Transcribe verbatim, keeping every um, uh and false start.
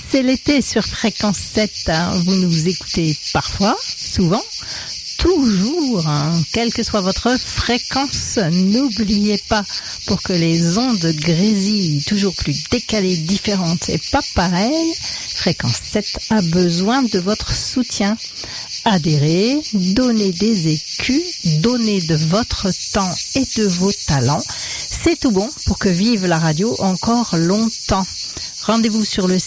c'est l'été sur Fréquence sept. Vous nous écoutez parfois, souvent, toujours, hein, quelle que soit votre fréquence. N'oubliez pas, pour que les ondes grésillent toujours plus décalées, différentes et pas pareilles, Fréquence sept a besoin de votre soutien. Adhérez, donnez des écus, donnez de votre temps et de vos talents. C'est tout bon pour que vive la radio encore longtemps. Rendez-vous sur le